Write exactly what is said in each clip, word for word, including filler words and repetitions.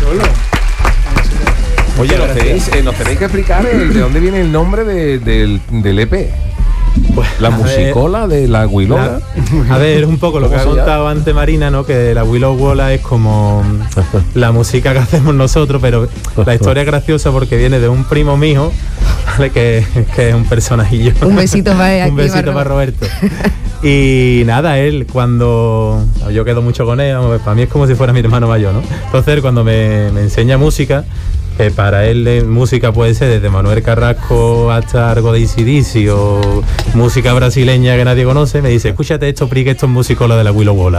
Oye, nos tenéis, eh, nos tenéis que explicar el, de dónde viene el nombre de, del, del E P. Pues, la musicola ver, de la Willow. A ver, es un poco lo que ha contado antes Marina, ¿no? Que la Willow Wola es como la música que hacemos nosotros, pero la historia es graciosa porque viene de un primo mío, ¿vale? que, que es un personajillo. Un besito para Un besito para Roberto. Y nada, él cuando yo quedo mucho con él, para mí es como si fuera mi hermano mayor, ¿no? Entonces cuando me, me enseña música, que para él eh, música puede ser desde Manuel Carrasco hasta algo de A C D C o música brasileña que nadie conoce, me dice, escúchate esto, Pri, que esto es musicola de la Willow Wola.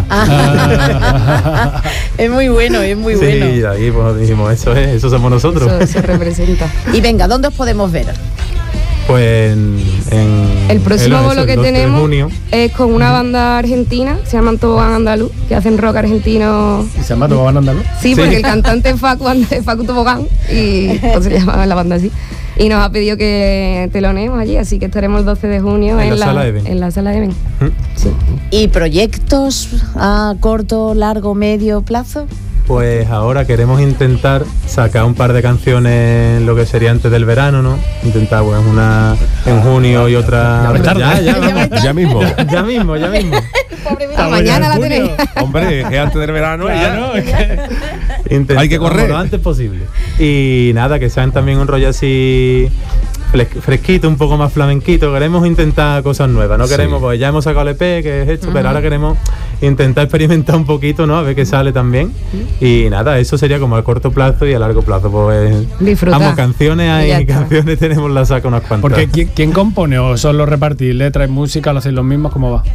Ah. Es muy bueno, es muy sí, bueno. Sí, ahí pues dijimos, eso es, eso somos nosotros. Eso se representa. Y venga, ¿dónde os podemos ver? Pues en, en el próximo bolo que tenemos es con una uh-huh. banda argentina, se llaman Tobogán Andaluz, que hacen rock argentino. ¿Y se llama Tobogán Andaluz? Sí, porque sí. El cantante es Facu, es Facu Tobogán y pues, se llama la banda así. Y nos ha pedido que teloneemos allí, así que estaremos el doce de junio en, en, la, sala de en la sala de Ben. Uh-huh. Sí. ¿Y proyectos a corto, largo, medio plazo? Pues ahora queremos intentar sacar un par de canciones lo que sería antes del verano, ¿no? Intentar pues una en junio y otra ya, ya, ya, vamos. ya mismo. Ya mismo, ya mismo. Ah, mañana la tenéis. Hombre, que antes del verano claro, ya no, es que Intenta, hay que correr lo antes posible. Y nada, que sean también un rollo así fresquito, un poco más flamenquito. Queremos intentar cosas nuevas, no queremos, sí. Pues ya hemos sacado el E P, que es esto, uh-huh. Pero ahora queremos intentar experimentar un poquito, ¿no? A ver qué sale también. Uh-huh. Y nada, eso sería como a corto plazo y a largo plazo, pues disfrutar. Vamos, canciones hay, canciones tenemos la saca unas cuantas. Porque ¿quién, ¿quién compone o solo repartís letras y música, lo hacéis los mismos? ¿Cómo va?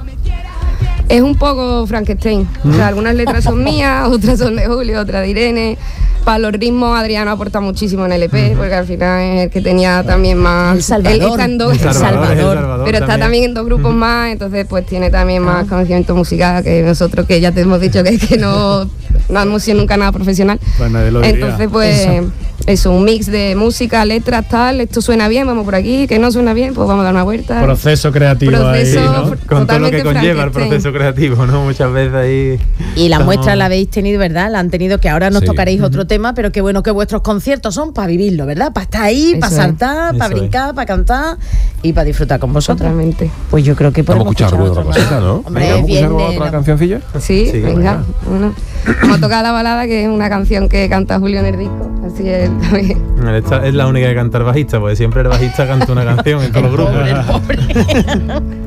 Es un poco Frankenstein. ¿Mm? O sea, algunas letras son mías, otras son de Julio, otras de Irene. Para los ritmos, Adriano aporta muchísimo en el E P, porque al final es el que tenía también más... El Salvador. Él está en dos, el Salvador, Salvador, el Salvador pero está también. también en dos grupos más, entonces pues tiene también más conocimiento musical que nosotros, que ya te hemos dicho que, que no, no hemos sido nunca nada profesional. Pues nadie lo diría. Entonces pues eso. eso, un mix de música, letras, tal, esto suena bien, vamos por aquí, que no suena bien, pues vamos a dar una vuelta. Proceso creativo proceso, ahí, ¿no? Con todo lo que conlleva el proceso creativo, ¿no? Muchas veces ahí... Y la estamos... muestra la habéis tenido, ¿verdad? La han tenido, que ahora nos sí. tocaréis uh-huh. otro tema, pero qué bueno que vuestros conciertos son para vivirlo, ¿verdad? Para estar ahí, para saltar, para brincar, para cantar y para disfrutar con vosotros. Totalmente. Pues yo creo que podemos escuchar escuchar otra cosita, ¿no? Hombre, ¿Vamos a escuchar viene, otra no. cancioncilla? Sí, sí venga. Bueno, vamos a tocar la balada, que es una canción que canta Julio en el disco, así es también. Esta es la única que canta el bajista, porque siempre el bajista canta una canción en todos los grupos. Pobre, el pobre.